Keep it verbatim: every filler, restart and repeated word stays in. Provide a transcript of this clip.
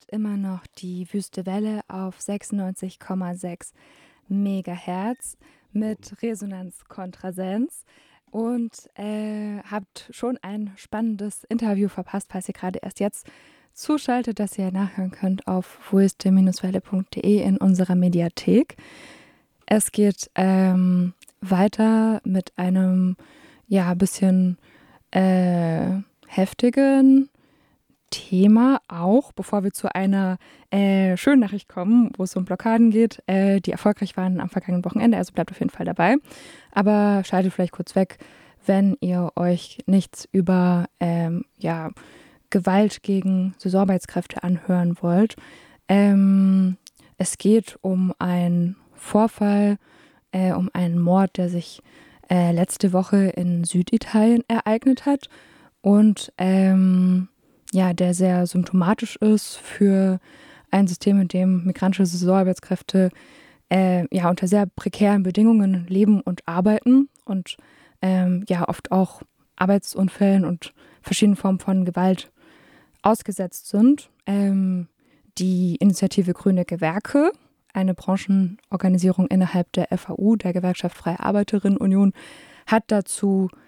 immer noch die Wüste Welle auf sechsundneunzig Komma sechs Megahertz mit Resonanz Kontrasens und äh, habt schon ein spannendes Interview verpasst, falls ihr gerade erst jetzt zuschaltet, das ihr nachhören könnt auf wüste Welle punkt de in unserer Mediathek. Es geht ähm, weiter mit einem ja bisschen äh, heftigen Thema auch, bevor wir zu einer äh, schönen Nachricht kommen, wo es um Blockaden geht, äh, die erfolgreich waren am vergangenen Wochenende, also bleibt auf jeden Fall dabei. Aber schaltet vielleicht kurz weg, wenn ihr euch nichts über ähm, ja, Gewalt gegen Saisonarbeitskräfte anhören wollt. Ähm, es geht um einen Vorfall, äh, um einen Mord, der sich äh, letzte Woche in Süditalien ereignet hat und ähm, ja, der sehr symptomatisch ist für ein System, in dem migrantische Saisonarbeitskräfte äh, ja unter sehr prekären Bedingungen leben und arbeiten und ähm, ja oft auch Arbeitsunfällen und verschiedenen Formen von Gewalt ausgesetzt sind. Ähm, die Initiative Grüne Gewerke, eine Branchenorganisierung innerhalb der F A U, der Gewerkschaft Freie Arbeiterinnen Union, hat dazu